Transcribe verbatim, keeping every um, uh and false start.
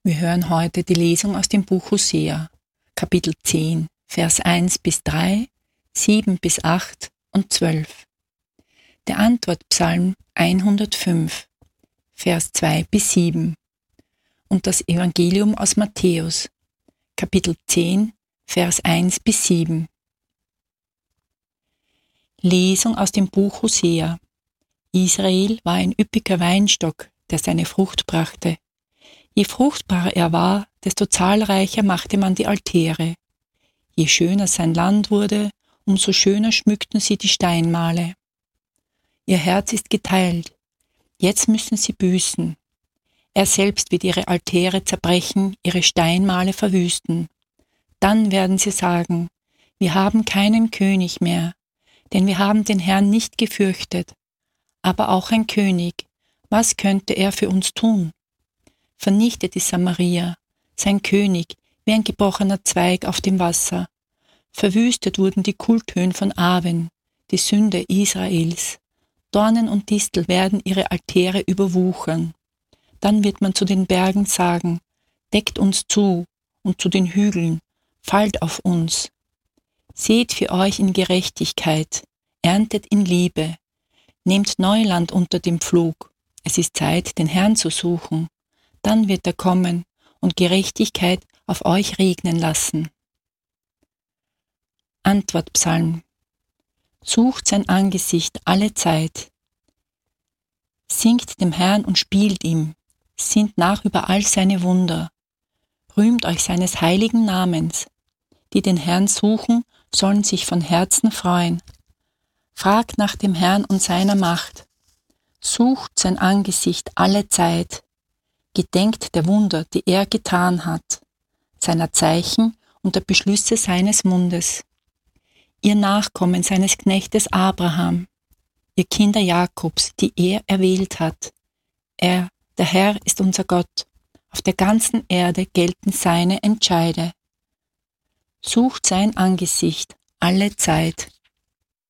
Wir hören heute die Lesung aus dem Buch Hosea, Kapitel zehn, Vers eins bis drei, sieben bis acht und zwölf. Der Antwortpsalm hundertfünf, Vers zwei bis sieben und das Evangelium aus Matthäus, Kapitel zehn, Vers eins bis sieben. Lesung aus dem Buch Hosea. Israel war ein üppiger Weinstock, der seine Frucht brachte. Je fruchtbarer er war, desto zahlreicher machte man die Altäre. Je schöner sein Land wurde, umso schöner schmückten sie die Steinmale. Ihr Herz ist geteilt, jetzt müssen sie büßen. Er selbst wird ihre Altäre zerbrechen, ihre Steinmale verwüsten. Dann werden sie sagen, wir haben keinen König mehr, denn wir haben den Herrn nicht gefürchtet. Aber auch ein König, was könnte er für uns tun? Vernichtet die Samaria, sein König, wie ein gebrochener Zweig auf dem Wasser. Verwüstet wurden die Kulthöhen von Aven, die Sünde Israels. Dornen und Distel werden ihre Altäre überwuchern. Dann wird man zu den Bergen sagen, deckt uns zu, und zu den Hügeln, fallt auf uns. Seht für euch in Gerechtigkeit, erntet in Liebe, nehmt Neuland unter dem Pflug. Es ist Zeit, den Herrn zu suchen. Dann wird er kommen und Gerechtigkeit auf euch regnen lassen. Antwortpsalm. Sucht sein Angesicht alle Zeit. Singt dem Herrn und spielt ihm, sinnt nach über all seine Wunder. Rühmt euch seines heiligen Namens. Die den Herrn suchen, sollen sich von Herzen freuen. Fragt nach dem Herrn und seiner Macht. Sucht sein Angesicht alle Zeit. Gedenkt der Wunder, die er getan hat, seiner Zeichen und der Beschlüsse seines Mundes. Ihr Nachkommen seines Knechtes Abraham, ihr Kinder Jakobs, die er erwählt hat. Er, der Herr, ist unser Gott. Auf der ganzen Erde gelten seine Entscheide. Sucht sein Angesicht alle Zeit.